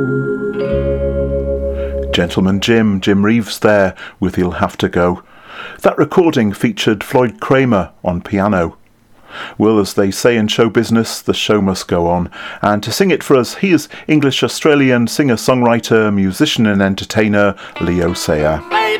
Gentleman Jim Reeves there with He'll Have to Go. That recording featured Floyd Kramer on piano. Well, as they say in show business, the show must go on. And to sing it for us, he is English-Australian singer-songwriter, musician and entertainer Leo Sayer.